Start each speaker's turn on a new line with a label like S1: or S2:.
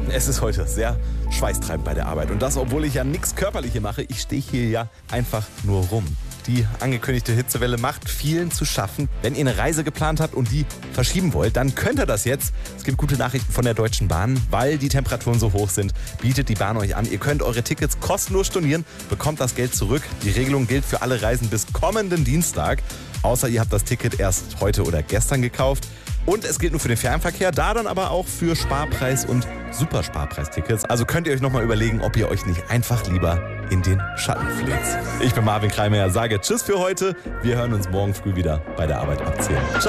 S1: Es ist heute sehr schweißtreibend bei der Arbeit. Und das, obwohl ich ja nichts Körperliches mache. Ich stehe hier ja einfach nur rum. Die angekündigte Hitzewelle macht vielen zu schaffen. Wenn ihr eine Reise geplant habt und die verschieben wollt, dann könnt ihr das jetzt. Es gibt gute Nachrichten von der Deutschen Bahn. Weil die Temperaturen so hoch sind, bietet die Bahn euch an. Ihr könnt eure Tickets kostenlos stornieren, bekommt das Geld zurück. Die Regelung gilt für alle Reisen bis kommenden Dienstag. Außer ihr habt das Ticket erst heute oder gestern gekauft. Und es gilt nur für den Fernverkehr, da dann aber auch für Sparpreis- und Supersparpreistickets. Also könnt ihr euch nochmal überlegen, ob ihr euch nicht einfach lieber in den Schatten fliegt. Ich bin Marvin Kreimeyer, sage Tschüss für heute. Wir hören uns morgen früh wieder bei der Arbeit abzählen. Ciao.